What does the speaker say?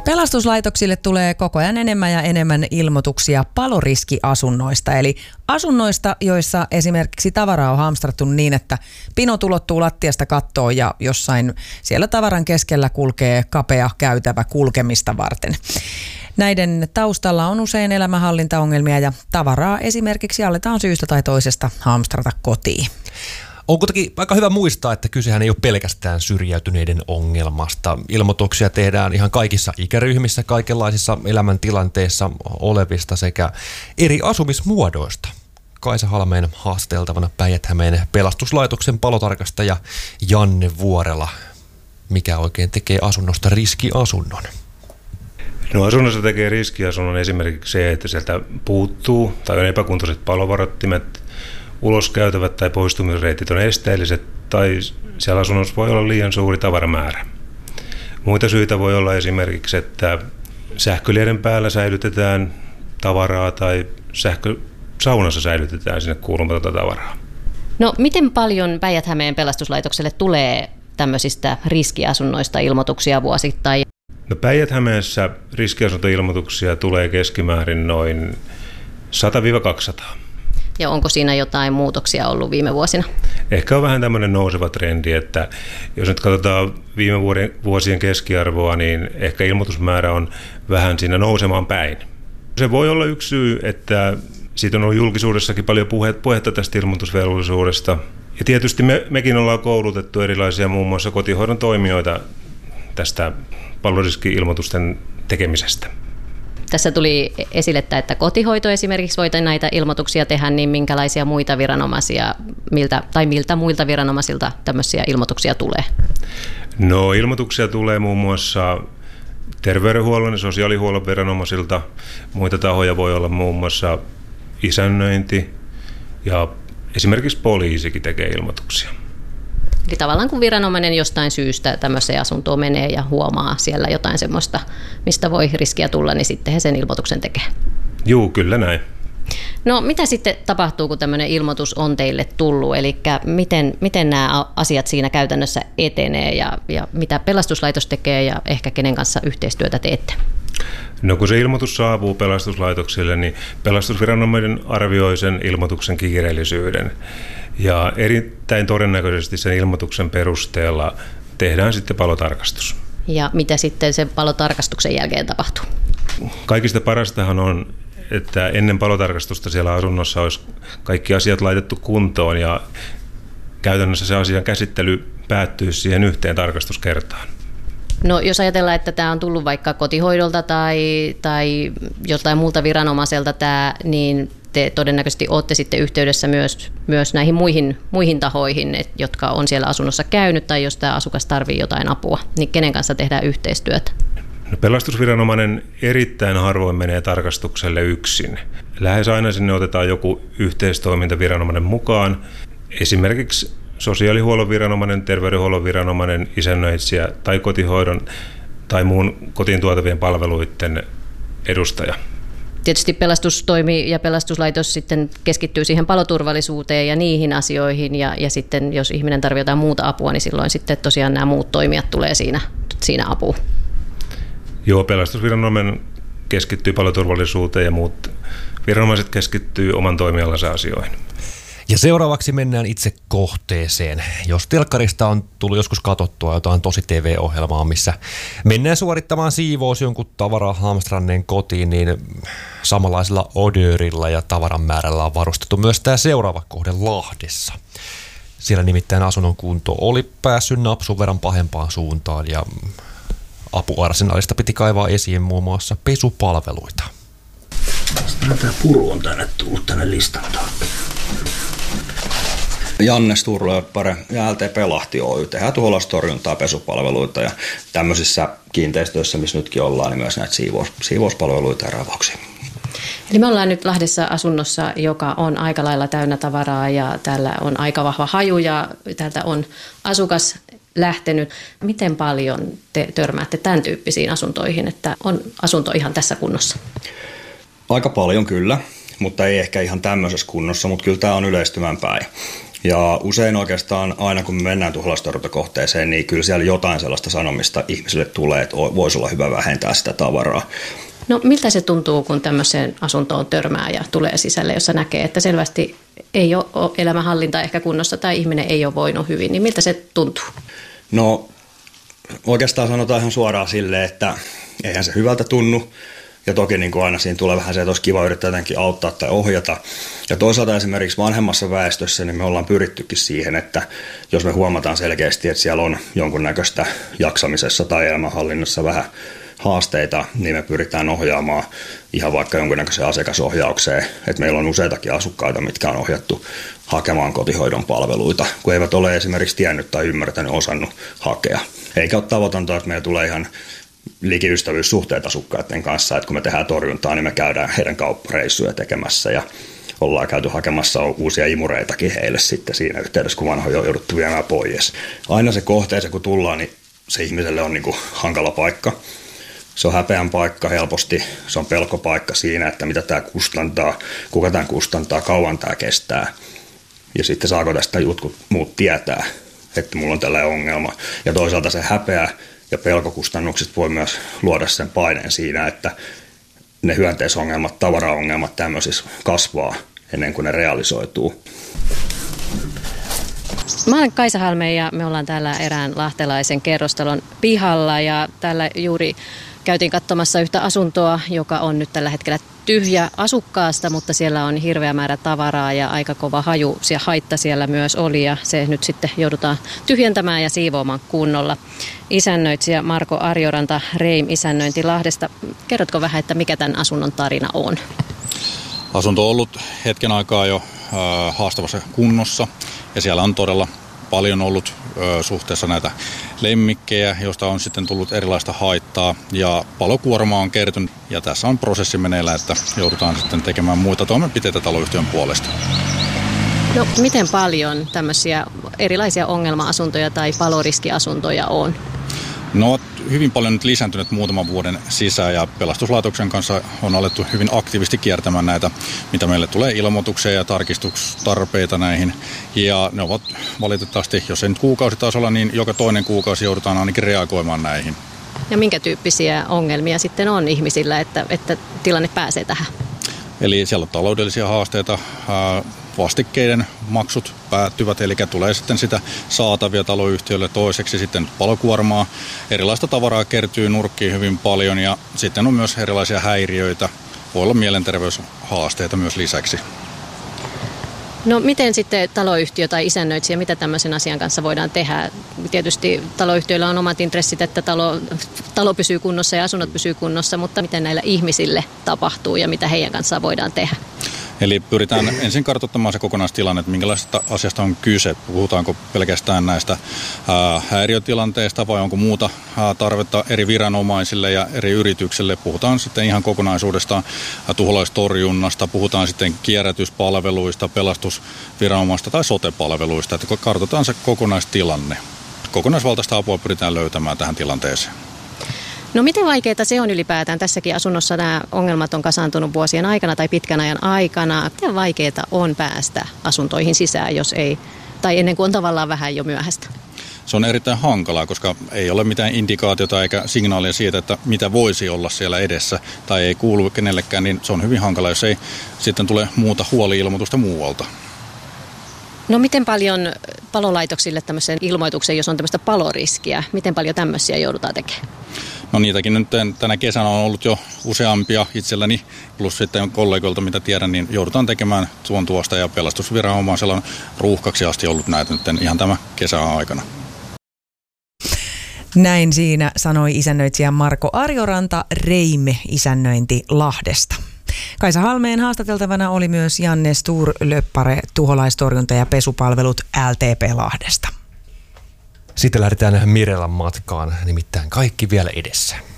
Pelastuslaitoksille tulee koko ajan enemmän ja enemmän ilmoituksia paloriskiasunnoista, eli asunnoista, joissa esimerkiksi tavaraa on hamstrattu niin, että pino ulottuu lattiasta kattoon ja jossain siellä tavaran keskellä kulkee kapea käytävä kulkemista varten. Näiden taustalla on usein elämänhallintaongelmia ja tavaraa esimerkiksi aletaan syystä tai toisesta hamstrata kotiin. On kuitenkin aika hyvä muistaa, että kysehän ei ole pelkästään syrjäytyneiden ongelmasta. Ilmoituksia tehdään ihan kaikissa ikäryhmissä, kaikenlaisissa elämäntilanteissa olevista sekä eri asumismuodoista. Kaisa Halmeen haastateltavana Päijät-Hämeen pelastuslaitoksen palotarkastaja Janne Vuorela. Mikä oikein tekee asunnosta riskiasunnon? No asunnosta tekee riskiasunnon esimerkiksi se, että sieltä puuttuu tai on epäkuntoiset palovarottimet, uloskäytävät tai poistumisreitit on esteelliset tai siellä asunnossa voi olla liian suuri tavaramäärä. Muita syitä voi olla esimerkiksi, että sähkölieden päällä säilytetään tavaraa tai sähkösaunassa säilytetään sinne kuulumatonta tavaraa. No miten paljon Päijät-Hämeen pelastuslaitokselle tulee tämmöisistä riskiasunnoista ilmoituksia vuosittain? No Päijät-Hämeessä riskiasuntoilmoituksia tulee keskimäärin noin 100-200. Ja onko siinä jotain muutoksia ollut viime vuosina? Ehkä on vähän tämmöinen nouseva trendi, että jos nyt katsotaan viime vuosien keskiarvoa, niin ehkä ilmoitusmäärä on vähän siinä nousemaan päin. Se voi olla yksi syy, että siitä on ollut julkisuudessakin paljon puhetta tästä ilmoitusvelvollisuudesta. Ja tietysti mekin ollaan koulutettu erilaisia muun muassa kotihoidon toimijoita tästä paloriski-ilmoitusten tekemisestä. Tässä tuli esille, että kotihoito esimerkiksi voi näitä ilmoituksia tehdä, niin minkälaisia muita viranomaisia, miltä muilta viranomaisilta tämmöisiä ilmoituksia tulee? No ilmoituksia tulee muun muassa terveydenhuollon ja sosiaalihuollon viranomaisilta. Muita tahoja voi olla muun muassa isännöinti ja esimerkiksi poliisikin tekee ilmoituksia. Eli tavallaan kun viranomainen jostain syystä tämmöiseen asuntoon menee ja huomaa siellä jotain semmoista, mistä voi riskiä tulla, niin sitten he sen ilmoituksen tekee. Juu, kyllä näin. No mitä sitten tapahtuu, kun tämmöinen ilmoitus on teille tullut? Eli miten nämä asiat siinä käytännössä etenee ja mitä pelastuslaitos tekee ja ehkä kenen kanssa yhteistyötä teette? No kun se ilmoitus saapuu pelastuslaitoksille, niin pelastusviranomainen arvioi sen ilmoituksen kiireellisyyden. Ja erittäin todennäköisesti sen ilmoituksen perusteella tehdään sitten palotarkastus. Ja mitä sitten sen palotarkastuksen jälkeen tapahtuu? Kaikista parastahan on, että ennen palotarkastusta siellä asunnossa olisi kaikki asiat laitettu kuntoon ja käytännössä se asian käsittely päättyy siihen yhteen tarkastuskertaan. No jos ajatellaan, että tämä on tullut vaikka kotihoidolta tai jotain muulta viranomaiselta niin te todennäköisesti olette sitten yhteydessä myös näihin muihin tahoihin, jotka on siellä asunnossa käynyt, tai jos tämä asukas tarvitsee jotain apua, niin kenen kanssa tehdään yhteistyötä? No, pelastusviranomainen erittäin harvoin menee tarkastukselle yksin. Lähes aina sinne otetaan joku yhteistoimintaviranomainen mukaan, esimerkiksi sosiaalihuollon viranomainen, terveydenhuollon viranomainen, isännöitsijä tai kotihoidon tai muun kotiin tuotavien palveluiden edustaja. Tietysti pelastustoimi ja pelastuslaitos sitten keskittyy siihen paloturvallisuuteen ja niihin asioihin ja sitten jos ihminen tarvitsee jotain muuta apua, niin silloin sitten tosiaan nämä muut toimijat tulee siinä apuun. Joo, pelastusviranomainen keskittyy paloturvallisuuteen ja muut viranomaiset keskittyy oman toimialansa asioihin. Ja seuraavaksi mennään itse kohteeseen. Jos telkkarista on tullut joskus katsottua jotain tosi TV-ohjelmaa, missä mennään suorittamaan siivous jonkun tavaraa hamstranneen kotiin, niin samanlaisella odörilla ja tavaran määrällä on varustettu myös tämä seuraava kohde Lahdessa. Siellä nimittäin asunnon kunto oli päässyt napsun verran pahempaan suuntaan ja apuarsenaalista piti kaivaa esiin muun muassa pesupalveluita. Tämä puru on tullut tänne listan taakse. Janne Sturlöppare ja LTP Lahti Oy tehdään tuholaistorjuntaa, pesupalveluita ja tämmöisissä kiinteistöissä, missä nytkin ollaan, niin myös näitä siivouspalveluita ja ravauksia. Eli me ollaan nyt Lahdessa asunnossa, joka on aika lailla täynnä tavaraa ja täällä on aika vahva haju ja täältä on asukas lähtenyt. Miten paljon te törmäätte tämän tyyppisiin asuntoihin, että on asunto ihan tässä kunnossa? Aika paljon kyllä, mutta ei ehkä ihan tämmöisessä kunnossa, mutta kyllä tämä on yleistymään päin. Ja usein oikeastaan aina kun me mennään tuholaistorjuntakohteeseen, niin kyllä siellä jotain sellaista sanomista ihmisille tulee, että voisi olla hyvä vähentää sitä tavaraa. No miltä se tuntuu, kun tämmöiseen asuntoon törmää ja tulee sisälle, jossa näkee, että selvästi ei ole elämänhallinta ehkä kunnossa tai ihminen ei ole voinut hyvin, niin miltä se tuntuu? No oikeastaan sanotaan ihan suoraan silleen, että eihän se hyvältä tunnu. Ja toki niin kuin aina siinä tulee vähän se, että olisi kiva yrittää jotenkin auttaa tai ohjata. Ja toisaalta esimerkiksi vanhemmassa väestössä niin me ollaan pyrittykin siihen, että jos me huomataan selkeästi, että siellä on jonkunnäköistä jaksamisessa tai elämänhallinnassa vähän haasteita, niin me pyritään ohjaamaan ihan vaikka jonkunnäköiseen asiakasohjaukseen. Että meillä on useitakin asukkaita, mitkä on ohjattu hakemaan kotihoidon palveluita, kun eivät ole esimerkiksi tiennyt tai ymmärtänyt, osannut hakea. Eikä ole tavoitonta, että meillä tulee ihan likiystävyyssuhteet asukkaiden kanssa, että kun me tehdään torjuntaa, niin me käydään heidän kauppareissuja tekemässä ja ollaan käyty hakemassa uusia imureitakin heille sitten siinä yhteydessä, kun vanhoja on jouduttu viemään pois. Aina se kohteeseen, kun tullaan, niin se ihmiselle on niin kuin hankala paikka. Se on häpeän paikka helposti, se on pelkopaikka siinä, että mitä tämä kustantaa, kuka tämän kustantaa, kauan tämä kestää. Ja sitten saako tästä jotkut muut tietää, että mulla on tällainen ongelma. Ja toisaalta se häpeä ja pelkokustannukset voi myös luoda sen paineen siinä, että ne hyönteisongelmat, tavaraongelmat tämmöisissä kasvaa ennen kuin ne realisoituu. Mä olen Kaisa Halme ja me ollaan täällä erään lahtelaisen kerrostalon pihalla ja täällä juuri käytiin katsomassa yhtä asuntoa, joka on nyt tällä hetkellä tyhjä asukkaasta, mutta siellä on hirveä määrä tavaraa ja aika kova haju ja haitta siellä myös oli ja se nyt sitten joudutaan tyhjentämään ja siivoamaan kunnolla. Isännöitsijä Marko Arjoranta, Reim isännöinti Lahdesta. Kerrotko vähän, että mikä tämän asunnon tarina on? Asunto on ollut hetken aikaa jo haastavassa kunnossa ja siellä on todella paljon ollut suhteessa näitä lemmikkejä, joista on sitten tullut erilaista haittaa ja palokuormaa on kertynyt ja tässä on prosessi meneillään, että joudutaan sitten tekemään muita toimenpiteitä taloyhtiön puolesta. No miten paljon tämmöisiä erilaisia ongelma-asuntoja tai paloriskiasuntoja on? No ovat hyvin paljon nyt lisääntynyt muutaman vuoden sisään ja pelastuslaitoksen kanssa on alettu hyvin aktiivisesti kiertämään näitä, mitä meille tulee ilmoituksia ja tarkistustarpeita näihin. Ja ne ovat valitettavasti, jos ei nyt kuukausitasolla, niin joka toinen kuukausi joudutaan ainakin reagoimaan näihin. Ja minkä tyyppisiä ongelmia sitten on ihmisillä, että tilanne pääsee tähän? Eli siellä on taloudellisia haasteita, vastikkeiden maksut päättyvät, eli tulee sitten sitä saatavia taloyhtiölle, toiseksi sitten palokuormaa. Erilaista tavaraa kertyy nurkkiin hyvin paljon ja sitten on myös erilaisia häiriöitä. Voi olla mielenterveyshaasteita myös lisäksi. No miten sitten taloyhtiö tai isännöitsijä, mitä tämmöisen asian kanssa voidaan tehdä? Tietysti taloyhtiöillä on omat intressit, että talo pysyy kunnossa ja asunnot pysyy kunnossa, mutta miten näillä ihmisille tapahtuu ja mitä heidän kanssaan voidaan tehdä? Eli pyritään ensin kartoittamaan se kokonaistilanne, että minkälaisesta asiasta on kyse. Puhutaanko pelkästään näistä häiriötilanteista vai onko muuta tarvetta eri viranomaisille ja eri yrityksille. Puhutaan sitten ihan kokonaisuudesta tuholaistorjunnasta, puhutaan sitten kierrätyspalveluista, pelastusviranomaista tai sote-palveluista. Että kartoitetaan se kokonaistilanne. Kokonaisvaltaista apua pyritään löytämään tähän tilanteeseen. No miten vaikeaa se on ylipäätään? Tässäkin asunnossa nämä ongelmat on kasaantunut vuosien aikana tai pitkän ajan aikana. Miten vaikeaa on päästä asuntoihin sisään, jos ei, tai ennen kuin on tavallaan vähän jo myöhäistä? Se on erittäin hankalaa, koska ei ole mitään indikaatiota eikä signaalia siitä, että mitä voisi olla siellä edessä tai ei kuulu kenellekään, niin se on hyvin hankalaa, jos ei sitten tule muuta huoli-ilmoitusta muualta. No miten paljon palolaitoksille tämmöisen ilmoituksen, jos on tämmöistä paloriskiä, miten paljon tämmöisiä joudutaan tekemään? No niitäkin nyt tänä kesänä on ollut jo useampia itselläni, plus sitten kollegoilta mitä tiedän, niin joudutaan tekemään tuosta ja pelastusviranomaisella on ruuhkaksi asti ollut näitä nyt ihan tämä kesän aikana. Näin siinä sanoi isännöitsijä Marko Arjoranta, Reim isännöinti Lahdesta. Kaisa Halmeen haastateltavana oli myös Janne Sturlöppare, tuholaistorjunta- ja pesupalvelut LTP Lahdesta. Sitten lähdetään Mirelan matkaan, nimittäin kaikki vielä edessä.